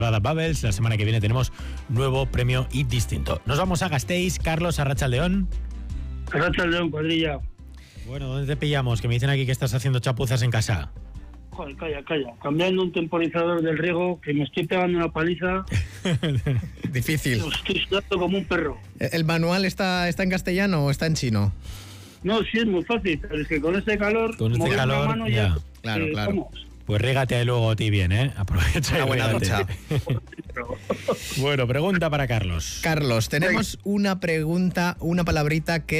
Bubbles. La semana que viene tenemos nuevo premio y distinto. Nos vamos a Gasteiz. Carlos, Arratsaldeon. Arratsaldeon, cuadrilla. Bueno, ¿dónde te pillamos? Que me dicen aquí que estás haciendo chapuzas en casa. Joder, calla. Cambiando un temporizador del riego, que me estoy pegando una paliza. Difícil. Estoy sudando como un perro. ¿El manual está en castellano o está en chino? No, sí, es muy fácil, pero es que con este calor... Con este calor, mano ya. Claro. Vamos. Pues régate ahí luego a ti bien, ¿eh? Aprovecha y Una buena régate. ducha. Bueno, pregunta para Carlos. Carlos, tenemos una pregunta, una palabrita que